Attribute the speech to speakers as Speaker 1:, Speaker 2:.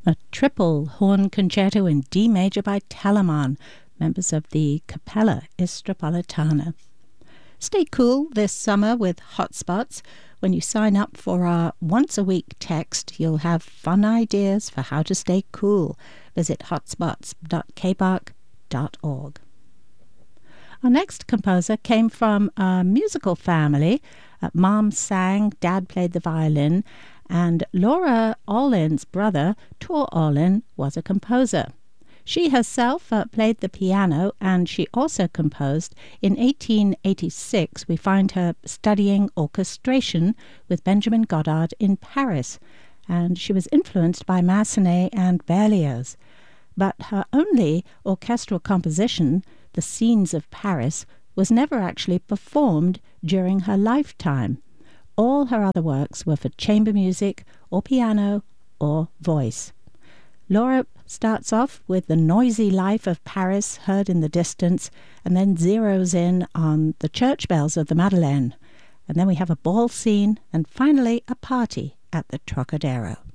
Speaker 1: A triple horn concerto in D major by Telemann, members of the Capella Istropolitana. Stay cool this summer with Hotspots. When you sign up for our once-a-week text, you'll have fun ideas for how to stay cool. Visit hotspots.kbach.org. Our next composer came from a musical family. Mom sang, Dad played the violin, and Laura Orlin's brother, Tor Orlin, was a composer. She herself played the piano, and she also composed. In 1886, we find her studying orchestration with Benjamin Godard in Paris, and she was influenced by Massenet and Berlioz. But her only orchestral composition, The Scenes of Paris, was never actually performed during her lifetime. All her other works were for chamber music or piano or voice. Laura starts off with the noisy life of Paris heard in the distance, and then zeroes in on the church bells of the Madeleine. And then we have a ball scene, and finally a party at the Trocadero.